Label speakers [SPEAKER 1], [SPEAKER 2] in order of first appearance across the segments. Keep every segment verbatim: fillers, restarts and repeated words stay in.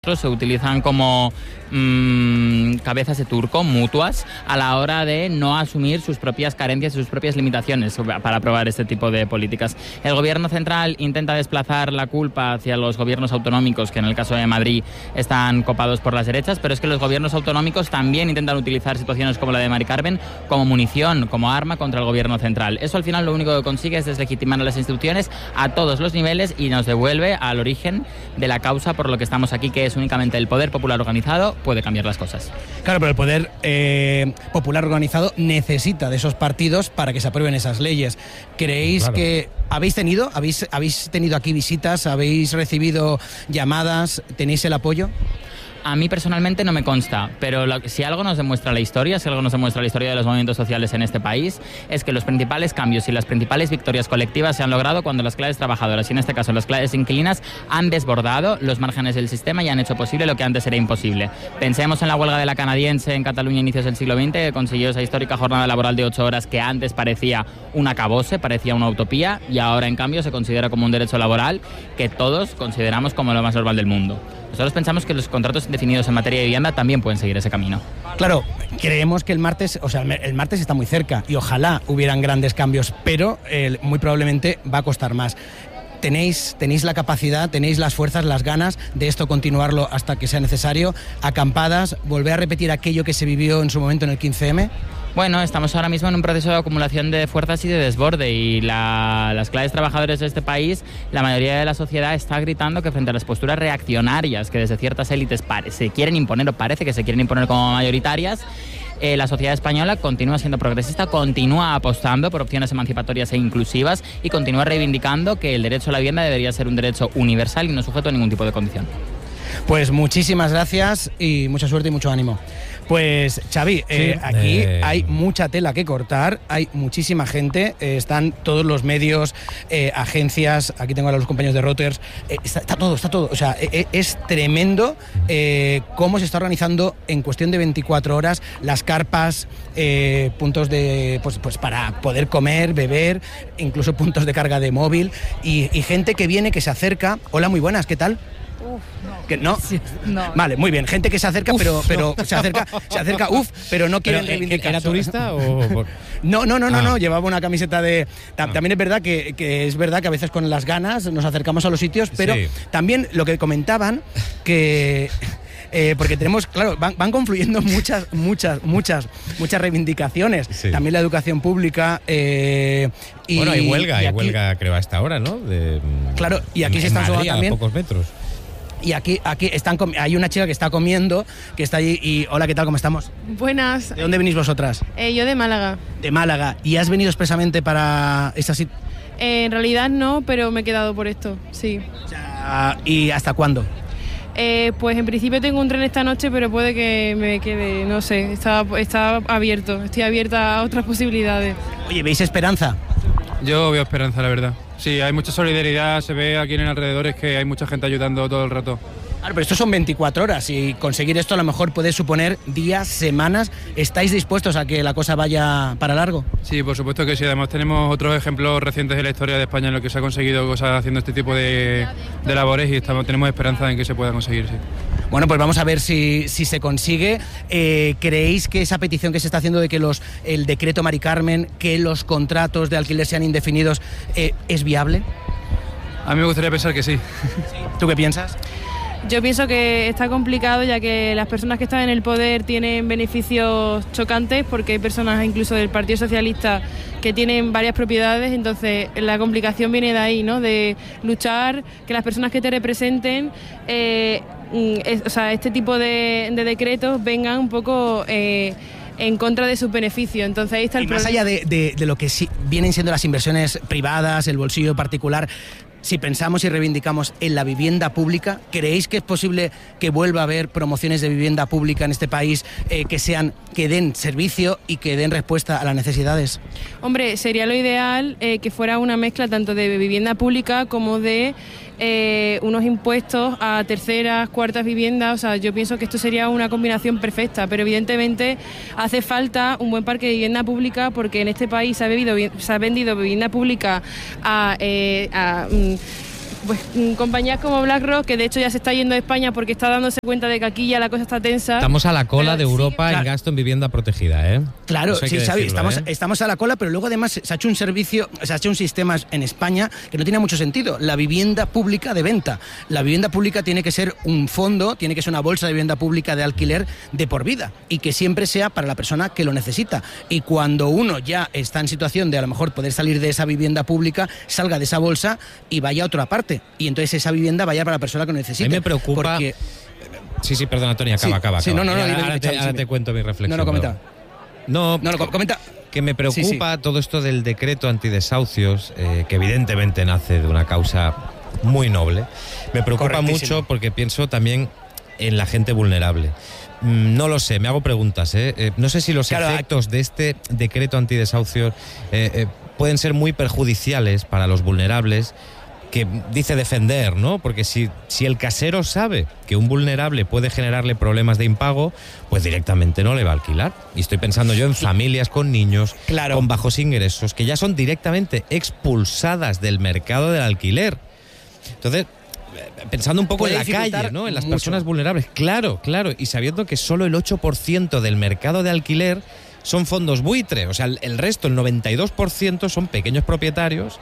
[SPEAKER 1] otros se utilizan como mmm, cabezas de turco mutuas a la hora de no asumir sus propias carencias y sus propias limitaciones para aprobar este tipo de políticas. El gobierno central intenta desplazar la culpa hacia los gobiernos autonómicos, que en el caso de Madrid están copados por las derechas, pero es que los gobiernos autonómicos también intentan utilizar situaciones como la de Mari Carmen como munición, como arma contra el gobierno central. Eso al final lo único que consigue es deslegitimar a las instituciones a todos los niveles y nos devuelve al origen de la causa por lo que estamos aquí, que es únicamente el poder popular organizado puede cambiar las cosas.
[SPEAKER 2] Claro, pero el poder eh, popular organizado necesita de esos partidos para que se aprueben esas leyes. ¿Creéis claro. que habéis tenido, habéis, habéis tenido aquí visitas, habéis recibido llamadas, tenéis el apoyo?
[SPEAKER 1] A mí personalmente no me consta, pero lo, si algo nos demuestra la historia, si algo nos demuestra la historia de los movimientos sociales en este país, es que los principales cambios y las principales victorias colectivas se han logrado cuando las clases trabajadoras, y en este caso las clases inquilinas, han desbordado los márgenes del sistema y han hecho posible lo que antes era imposible. Pensemos en la huelga de la canadiense en Cataluña a inicios del siglo veinte, que consiguió esa histórica jornada laboral de ocho horas que antes parecía un acabose, parecía una utopía, y ahora en cambio se considera como un derecho laboral que todos consideramos como lo más normal del mundo. Nosotros pensamos que los contratos indefinidos en materia de vivienda también pueden seguir ese camino.
[SPEAKER 2] Claro, creemos que el martes, o sea, el martes está muy cerca y ojalá hubieran grandes cambios, pero eh, muy probablemente va a costar más. ¿Tenéis, tenéis la capacidad, tenéis las fuerzas, las ganas de esto continuarlo hasta que sea necesario? ¿Acampadas? ¿Volver a repetir aquello que se vivió en su momento en el quince eme?
[SPEAKER 1] Bueno, estamos ahora mismo en un proceso de acumulación de fuerzas y de desborde y la, las clases trabajadoras de este país, la mayoría de la sociedad está gritando que frente a las posturas reaccionarias que desde ciertas élites pare, se quieren imponer o parece que se quieren imponer como mayoritarias, eh, la sociedad española continúa siendo progresista, continúa apostando por opciones emancipatorias e inclusivas y continúa reivindicando que el derecho a la vivienda debería ser un derecho universal y no sujeto a ningún tipo de condición.
[SPEAKER 2] Pues muchísimas gracias y mucha suerte y mucho ánimo. Pues Xavi, eh, sí, aquí eh... hay mucha tela que cortar, hay muchísima gente, eh, están todos los medios, eh, agencias, aquí tengo a los compañeros de Reuters, eh, está, está todo, está todo, o sea, eh, es tremendo eh, cómo se está organizando en cuestión de veinticuatro horas las carpas, eh, puntos de, pues, pues para poder comer, beber, incluso puntos de carga de móvil y, y gente que viene, que se acerca. Hola, muy buenas, ¿qué tal?
[SPEAKER 3] Uf, no.
[SPEAKER 2] ¿Que no?
[SPEAKER 3] Sí, no.
[SPEAKER 2] Vale, muy bien. Gente que se acerca, uf, pero, pero no. se acerca, se acerca, uf, pero no quieren
[SPEAKER 4] pero,
[SPEAKER 2] reivindicar.
[SPEAKER 4] ¿Era turista o...? Por...
[SPEAKER 2] No, no, no, no,
[SPEAKER 4] ah.
[SPEAKER 2] no. Llevaba una camiseta de... Ah. También es verdad que, que es verdad que a veces con las ganas nos acercamos a los sitios, pero sí. también lo que comentaban que... Eh, porque tenemos, claro, van, van confluyendo muchas, muchas, muchas, muchas reivindicaciones. Sí. También la educación pública. Eh, y,
[SPEAKER 4] bueno, hay huelga,
[SPEAKER 2] y
[SPEAKER 4] hay
[SPEAKER 2] aquí,
[SPEAKER 4] huelga creo a esta hora, ¿no? De,
[SPEAKER 2] claro, y aquí
[SPEAKER 4] en,
[SPEAKER 2] se están
[SPEAKER 4] Madrid,
[SPEAKER 2] sumando también.
[SPEAKER 4] A pocos metros.
[SPEAKER 2] Y aquí, aquí están, hay una chica que está comiendo, que está allí y... Hola, ¿qué tal? ¿Cómo estamos?
[SPEAKER 5] Buenas.
[SPEAKER 2] ¿De dónde venís vosotras?
[SPEAKER 5] Eh, yo de Málaga.
[SPEAKER 2] De Málaga. ¿Y has venido expresamente para esta cita?
[SPEAKER 5] Eh, en realidad no, pero me he quedado por esto, sí.
[SPEAKER 2] O sea, ¿y hasta cuándo?
[SPEAKER 5] Eh, pues en principio tengo un tren esta noche, pero puede que me quede, no sé, está, está abierto, estoy abierta a otras posibilidades.
[SPEAKER 2] Oye, ¿veis esperanza?
[SPEAKER 6] Yo veo esperanza, la verdad. Sí, hay mucha solidaridad, se ve aquí en el alrededor, es que hay mucha gente ayudando todo el rato.
[SPEAKER 2] Claro, pero esto son veinticuatro horas y conseguir esto a lo mejor puede suponer días, semanas. ¿Estáis dispuestos a que la cosa vaya para largo?
[SPEAKER 6] Sí, por supuesto que sí. Además tenemos otros ejemplos recientes de la historia de España en los que se ha conseguido cosas haciendo este tipo de, de labores y estamos, tenemos esperanza en que se pueda conseguir, sí.
[SPEAKER 2] Bueno, pues vamos a ver si, si se consigue. Eh, ¿Creéis que esa petición que se está haciendo de que los el decreto Mari Carmen, que los contratos de alquiler sean indefinidos, eh, es viable?
[SPEAKER 6] A mí me gustaría pensar que sí.
[SPEAKER 2] ¿Tú qué piensas?
[SPEAKER 5] Yo pienso que está complicado, ya que las personas que están en el poder tienen beneficios chocantes, porque hay personas incluso del Partido Socialista que tienen varias propiedades, entonces la complicación viene de ahí, ¿no? De luchar, que las personas que te representen, eh, es, o sea, este tipo de, de decretos vengan un poco... Eh, en contra de sus beneficios, entonces ahí está el
[SPEAKER 2] y más
[SPEAKER 5] problema.
[SPEAKER 2] allá de, de, de lo que sí vienen siendo las inversiones privadas, el bolsillo particular, si pensamos y reivindicamos en la vivienda pública, ¿creéis que es posible que vuelva a haber promociones de vivienda pública en este país eh, que sean, que den servicio y que den respuesta a las necesidades?
[SPEAKER 5] Hombre, sería lo ideal eh, que fuera una mezcla tanto de vivienda pública como de eh, unos impuestos a terceras, cuartas viviendas. O sea, yo pienso que esto sería una combinación perfecta, pero evidentemente hace falta un buen parque de vivienda pública, porque en este país se ha, bebido, se ha vendido vivienda pública a... Eh, a pues compañías como BlackRock, que de hecho ya se está yendo de España porque está dándose cuenta de que aquí ya la cosa está tensa.
[SPEAKER 4] Estamos a la cola
[SPEAKER 5] Pero
[SPEAKER 4] de Europa
[SPEAKER 5] sí,
[SPEAKER 4] en
[SPEAKER 2] claro.
[SPEAKER 4] gasto en vivienda protegida, ¿eh?
[SPEAKER 2] Claro,
[SPEAKER 4] Eso hay
[SPEAKER 2] sí,
[SPEAKER 4] que
[SPEAKER 2] Xavi,
[SPEAKER 4] decirlo,
[SPEAKER 2] estamos,
[SPEAKER 4] ¿eh?
[SPEAKER 2] estamos a la cola, pero luego además se ha hecho un servicio, se ha hecho un sistema en España que no tiene mucho sentido. La vivienda pública de venta. La vivienda pública tiene que ser un fondo, tiene que ser una bolsa de vivienda pública de alquiler de por vida y que siempre sea para la persona que lo necesita. Y cuando uno ya está en situación de a lo mejor poder salir de esa vivienda pública, salga de esa bolsa y vaya a otra parte. Y entonces esa vivienda vaya para la persona que lo necesita.
[SPEAKER 4] A mí me preocupa...
[SPEAKER 2] Porque...
[SPEAKER 4] Sí, sí, perdón, Antonio, acaba,
[SPEAKER 2] Sí,
[SPEAKER 4] acaba,
[SPEAKER 2] sí,
[SPEAKER 4] acaba.
[SPEAKER 2] no, no, no,
[SPEAKER 4] ahora,
[SPEAKER 2] dime,
[SPEAKER 4] ahora
[SPEAKER 2] dime,
[SPEAKER 4] te,
[SPEAKER 2] Xavi,
[SPEAKER 4] ahora
[SPEAKER 2] sí.
[SPEAKER 4] te cuento mi reflexión.
[SPEAKER 2] No, no, comenta.
[SPEAKER 4] No,
[SPEAKER 2] No, no, comenta.
[SPEAKER 4] que me preocupa
[SPEAKER 2] Sí, sí.
[SPEAKER 4] todo esto del decreto antidesahucios, eh, que evidentemente nace de una causa muy noble. Me preocupa
[SPEAKER 2] Correctísimo.
[SPEAKER 4] mucho porque pienso también en la gente vulnerable. Mm, No lo sé, me hago preguntas. ¿eh? Eh, no sé si los
[SPEAKER 2] Claro,
[SPEAKER 4] efectos de este decreto antidesahucios eh, eh, pueden ser muy perjudiciales para los vulnerables, que dice defender, ¿no? Porque si, si el casero sabe que un vulnerable puede generarle problemas de impago, pues directamente no le va a alquilar. Y estoy pensando yo en familias con niños,
[SPEAKER 2] Claro.
[SPEAKER 4] con bajos ingresos, que ya son directamente expulsadas del mercado del alquiler. Entonces, eh, pensando un poco
[SPEAKER 2] Puede
[SPEAKER 4] en la
[SPEAKER 2] dificultar
[SPEAKER 4] calle, ¿no? En las
[SPEAKER 2] mucho.
[SPEAKER 4] personas vulnerables. Claro, claro. Y sabiendo que solo el ocho por ciento del mercado de alquiler son fondos buitre. O sea, el, el resto, el noventa y dos por ciento, son pequeños propietarios.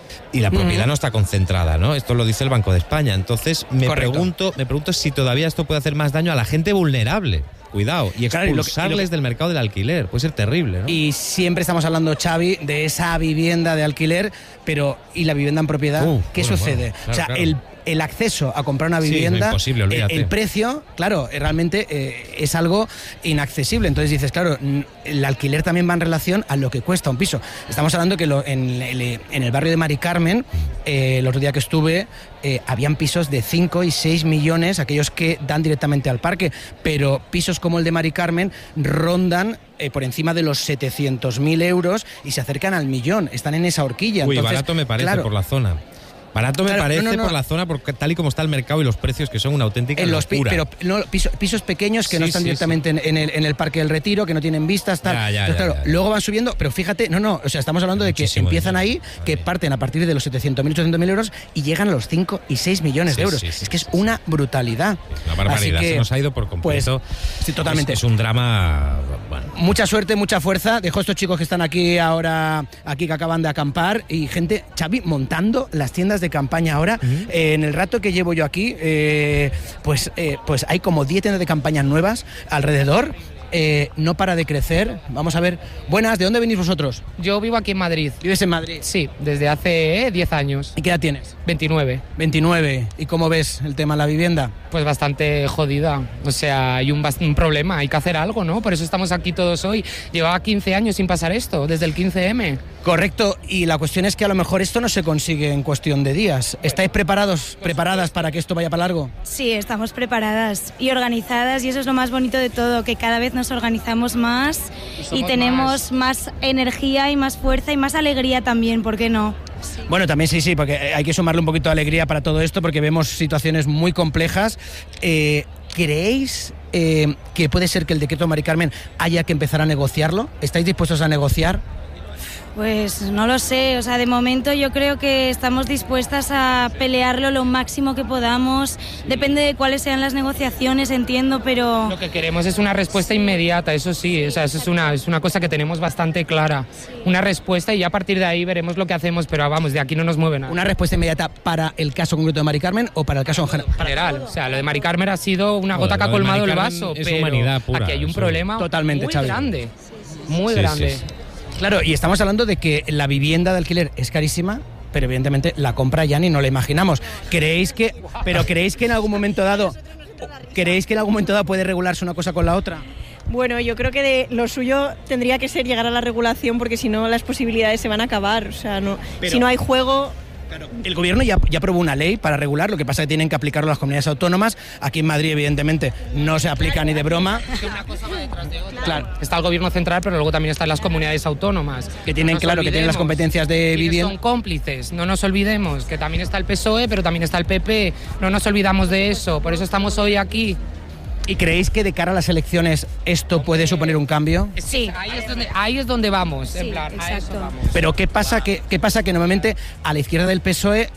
[SPEAKER 4] Y la propiedad
[SPEAKER 2] Ujú.
[SPEAKER 4] no está concentrada, ¿no? Esto lo dice el Banco de España. Entonces, me
[SPEAKER 2] Correcto.
[SPEAKER 4] pregunto, me pregunto si todavía esto puede hacer más daño a la gente vulnerable. Cuidado, y
[SPEAKER 2] Claro, y lo que- y lo
[SPEAKER 4] expulsarles
[SPEAKER 2] que-
[SPEAKER 4] del mercado del alquiler. Puede ser terrible, ¿no?
[SPEAKER 2] Y siempre estamos hablando, Xavi, de esa vivienda de alquiler, pero ¿y la vivienda en propiedad?
[SPEAKER 4] Uh,
[SPEAKER 2] ¿Qué
[SPEAKER 4] bueno,
[SPEAKER 2] sucede?
[SPEAKER 4] bueno, claro,
[SPEAKER 2] o sea,
[SPEAKER 4] claro.
[SPEAKER 2] el, el acceso a comprar una
[SPEAKER 4] Sí, es
[SPEAKER 2] vivienda,
[SPEAKER 4] imposible,
[SPEAKER 2] el,
[SPEAKER 4] olvídate.
[SPEAKER 2] el precio, claro, eh, realmente eh, es algo inaccesible. Entonces dices, claro, n- el alquiler también va en relación a lo que cuesta un piso. Estamos hablando que lo- en, el, en el barrio de Mari Carmen, eh, el otro día que estuve, eh, habían pisos de cinco y seis millones, aquellos que dan directamente al parque, pero pisos como el de Mari Carmen rondan eh, por encima de los setecientos mil euros y se acercan al millón, están en esa horquilla.
[SPEAKER 4] Uy,
[SPEAKER 2] Entonces,
[SPEAKER 4] barato me parece
[SPEAKER 2] claro,
[SPEAKER 4] por la zona. Barato me
[SPEAKER 2] Claro,
[SPEAKER 4] parece
[SPEAKER 2] no, no, no.
[SPEAKER 4] por la zona, porque tal y como está el mercado y los precios, que son una auténtica
[SPEAKER 2] en los pi-
[SPEAKER 4] locura.
[SPEAKER 2] pero no, piso- pisos pequeños que no
[SPEAKER 4] Sí,
[SPEAKER 2] están
[SPEAKER 4] sí,
[SPEAKER 2] directamente en, en el, en el Parque del Retiro, que no tienen vistas, tal.
[SPEAKER 4] Ya, ya,
[SPEAKER 2] Entonces,
[SPEAKER 4] ya,
[SPEAKER 2] claro,
[SPEAKER 4] ya, ya.
[SPEAKER 2] luego van subiendo, pero fíjate, no, no, o sea, estamos hablando de que
[SPEAKER 4] Muchísimo
[SPEAKER 2] empiezan
[SPEAKER 4] dinero.
[SPEAKER 2] ahí, que parten a partir de los setecientos mil, ochocientos mil euros y llegan a los cinco y seis millones
[SPEAKER 4] Sí,
[SPEAKER 2] de euros.
[SPEAKER 4] sí, sí,
[SPEAKER 2] es que
[SPEAKER 4] sí,
[SPEAKER 2] es
[SPEAKER 4] sí.
[SPEAKER 2] una brutalidad.
[SPEAKER 4] Una barbaridad,
[SPEAKER 2] Así que,
[SPEAKER 4] se nos ha ido por completo.
[SPEAKER 2] Pues, sí, totalmente.
[SPEAKER 4] Es, es un drama... Bueno,
[SPEAKER 2] Mucha suerte, mucha fuerza. Dejo a estos chicos que están aquí ahora, aquí que acaban de acampar y gente, Xavi, montando las tiendas de campaña ahora. Eh, en el rato que llevo yo aquí, eh, pues, eh, pues hay como diez tiendas de campaña nuevas alrededor. Eh, no para de crecer. Vamos a ver. Buenas, ¿de dónde venís vosotros?
[SPEAKER 3] Yo vivo aquí en Madrid.
[SPEAKER 2] ¿Vives en Madrid?
[SPEAKER 3] Sí, desde hace eh, diez años.
[SPEAKER 2] ¿Y qué edad tienes?
[SPEAKER 3] veintinueve.
[SPEAKER 2] veintinueve. ¿Y cómo ves el tema de la vivienda?
[SPEAKER 3] Pues bastante jodida. O sea, hay un, bast- un problema, hay que hacer algo, ¿no? Por eso estamos aquí todos hoy. Llevaba quince años sin pasar esto, desde el quince eme.
[SPEAKER 2] Correcto, y la cuestión es que a lo mejor esto no se consigue en cuestión de días. ¿Estáis preparados, preparadas para que esto vaya para largo?
[SPEAKER 7] Sí, estamos preparadas y organizadas y eso es lo más bonito de todo, que cada vez nos organizamos más y, tenemos más. más energía y más fuerza y más alegría también, ¿por qué no?
[SPEAKER 2] Bueno, también sí, sí, porque hay que sumarle un poquito de alegría para todo esto porque vemos situaciones muy complejas. Eh, ¿Creéis eh, que puede ser que el decreto de Mari Carmen haya que empezar a negociarlo? ¿Estáis dispuestos a negociar?
[SPEAKER 7] Pues no lo sé, o sea, de momento yo creo que estamos dispuestas a pelearlo lo máximo que podamos, depende de cuáles sean las negociaciones, entiendo, pero...
[SPEAKER 3] Lo que queremos es una respuesta inmediata, eso sí, o sea, eso es una, es una cosa que tenemos bastante clara. Una respuesta y ya a partir de ahí veremos lo que hacemos, pero vamos, de aquí no nos mueve nada.
[SPEAKER 2] ¿Una respuesta inmediata para el caso concreto de Mari Carmen o para el caso en general?
[SPEAKER 3] General, o sea, lo de Mari Carmen ha sido una
[SPEAKER 4] Joder,
[SPEAKER 3] gota que ha
[SPEAKER 4] lo de
[SPEAKER 3] colmado
[SPEAKER 4] Mari
[SPEAKER 3] el
[SPEAKER 4] Carmen
[SPEAKER 3] vaso,
[SPEAKER 4] es
[SPEAKER 3] pero
[SPEAKER 4] humanidad pura,
[SPEAKER 3] aquí hay un
[SPEAKER 4] eso.
[SPEAKER 3] problema
[SPEAKER 2] Totalmente,
[SPEAKER 3] muy
[SPEAKER 2] Xavi.
[SPEAKER 3] grande, muy
[SPEAKER 4] Sí,
[SPEAKER 3] grande.
[SPEAKER 4] sí, sí.
[SPEAKER 2] Claro, y estamos hablando de que la vivienda de alquiler es carísima, pero evidentemente la compra ya ni no la imaginamos. ¿Creéis que, pero creéis que en algún momento dado, creéis que en algún momento dado puede regularse una cosa con la otra?
[SPEAKER 8] Bueno, yo creo que de lo suyo tendría que ser llegar a la regulación porque si no las posibilidades se van a acabar. O sea, no,
[SPEAKER 2] Pero-
[SPEAKER 8] si no hay juego...
[SPEAKER 2] Claro, el gobierno ya, ya aprobó una ley para regular, lo que pasa es que tienen que aplicarlo las comunidades autónomas. Aquí en Madrid, evidentemente, no se aplica ni de broma.
[SPEAKER 3] Claro, está el gobierno central, pero luego también están las comunidades autónomas.
[SPEAKER 2] Que tienen,
[SPEAKER 3] No nos
[SPEAKER 2] claro, que tienen las
[SPEAKER 3] olvidemos.
[SPEAKER 2] competencias de
[SPEAKER 3] ¿Quiénes
[SPEAKER 2] vivienda.
[SPEAKER 3] son cómplices? No nos olvidemos que también está el P S O E, pero también está el P P. No nos olvidamos de eso, por eso estamos hoy aquí.
[SPEAKER 2] ¿Y creéis que de cara a las elecciones esto puede suponer un cambio?
[SPEAKER 7] Sí.
[SPEAKER 3] Ahí es donde, ahí es donde vamos, en
[SPEAKER 7] Sí,
[SPEAKER 3] plan, a eso
[SPEAKER 7] exacto.
[SPEAKER 3] vamos.
[SPEAKER 2] Pero ¿qué pasa que, qué pasa que normalmente a la izquierda del P S O E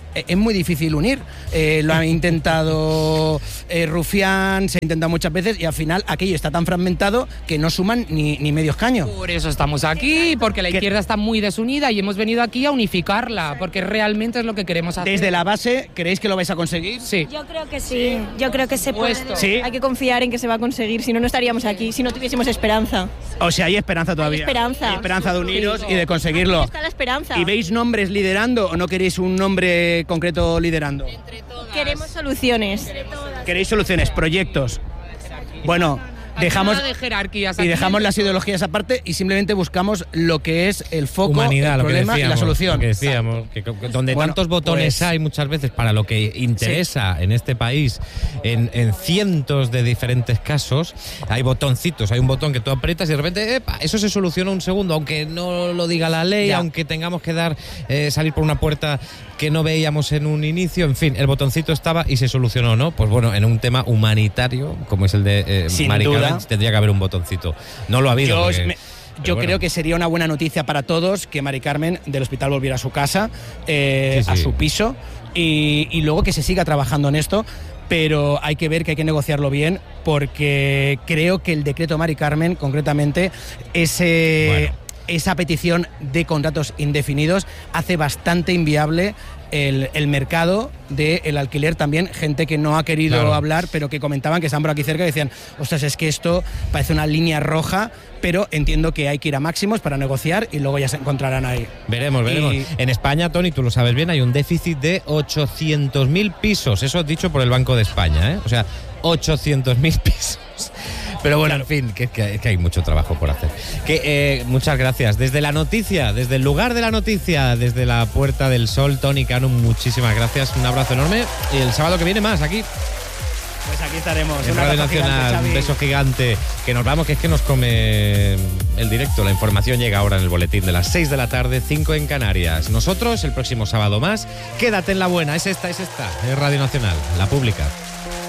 [SPEAKER 2] eh, es muy difícil unir. Eh, lo ha intentado eh, Rufián, se ha intentado muchas veces y al final aquello está tan fragmentado que no suman ni, ni medio escaño.
[SPEAKER 3] Por eso estamos aquí, porque la izquierda está muy desunida y hemos venido aquí a unificarla, porque realmente es lo que queremos hacer.
[SPEAKER 2] Desde la base, ¿creéis que lo vais a conseguir?
[SPEAKER 3] Sí.
[SPEAKER 7] Yo creo que sí, yo creo que se puede.
[SPEAKER 2] ¿Sí?
[SPEAKER 8] Hay que confiar en que se va a conseguir, si no, no estaríamos aquí, si no tuviésemos esperanza.
[SPEAKER 2] O sea, hay esperanza todavía.
[SPEAKER 8] Hay esperanza.
[SPEAKER 2] Hay esperanza de uniros
[SPEAKER 8] Sí.
[SPEAKER 2] y de conseguirlo.
[SPEAKER 8] Ahí está la esperanza.
[SPEAKER 2] ¿Y veis nombres liderando o no queréis un nombre concreto liderando?
[SPEAKER 8] Queremos soluciones.
[SPEAKER 2] ¿Queréis soluciones, proyectos? Bueno, dejamos
[SPEAKER 3] Nada de jerarquías
[SPEAKER 2] y
[SPEAKER 3] aquí.
[SPEAKER 2] dejamos las ideologías aparte y simplemente buscamos lo que es el foco,
[SPEAKER 4] Humanidad,
[SPEAKER 2] el
[SPEAKER 4] lo que
[SPEAKER 2] problema y la
[SPEAKER 4] decíamos,
[SPEAKER 2] solución.
[SPEAKER 4] lo que decíamos, que, que donde
[SPEAKER 2] Bueno,
[SPEAKER 4] tantos botones
[SPEAKER 2] pues-
[SPEAKER 4] hay muchas veces para lo que interesa en este país, en, en cientos de diferentes casos, hay botoncitos, hay un botón que tú aprietas y de repente, epa, eso se soluciona un segundo, aunque no lo diga la ley,
[SPEAKER 2] Ya.
[SPEAKER 4] aunque tengamos que dar eh, salir por una puerta que no veíamos en un inicio, en fin, el botoncito estaba y se solucionó, ¿no? Pues bueno, en un tema humanitario, como es el de eh,
[SPEAKER 2] Sin
[SPEAKER 4] Mari
[SPEAKER 2] duda.
[SPEAKER 4] Carmen, tendría que haber un botoncito. No lo ha habido.
[SPEAKER 2] Yo,
[SPEAKER 4] porque-
[SPEAKER 2] me-
[SPEAKER 4] pero
[SPEAKER 2] yo
[SPEAKER 4] bueno.
[SPEAKER 2] creo que sería una buena noticia para todos que Mari Carmen del hospital volviera a su casa, eh,
[SPEAKER 4] Sí, sí.
[SPEAKER 2] a su piso, y, y luego que se siga trabajando en esto. Pero hay que ver que hay que negociarlo bien, porque creo que el decreto Mari Carmen, concretamente, ese,
[SPEAKER 4] Bueno.
[SPEAKER 2] esa petición de contratos indefinidos hace bastante inviable el, el mercado del alquiler también. Gente que no ha querido
[SPEAKER 4] Claro.
[SPEAKER 2] hablar, pero que comentaban que están por aquí cerca y decían, ostras, es que esto parece una línea roja, pero entiendo que hay que ir a máximos para negociar y luego ya se encontrarán ahí.
[SPEAKER 4] Veremos, veremos.
[SPEAKER 2] Y-
[SPEAKER 4] En España, Tony, tú lo sabes bien, hay un déficit de ochocientos mil pisos. Eso dicho por el Banco de España, ¿eh? O sea, ochocientos mil pisos. Pero bueno, en fin, que, que, que hay mucho trabajo por hacer. Que eh, muchas gracias. Desde la noticia, desde el lugar de la noticia, desde la Puerta del Sol, Tony Cano, muchísimas gracias. Un abrazo enorme. Y el sábado que viene más, aquí,
[SPEAKER 2] Pues aquí estaremos.
[SPEAKER 4] en
[SPEAKER 2] Un
[SPEAKER 4] Radio
[SPEAKER 2] abrazo gigante,
[SPEAKER 4] Nacional.
[SPEAKER 2] Xavi.
[SPEAKER 4] Un beso gigante. Que nos vamos, que es que nos come el directo. La información llega ahora en el boletín de las seis de la tarde, cinco en Canarias. Nosotros, el próximo sábado más. Quédate en la buena. Es esta, es esta. Es Radio Nacional, la pública.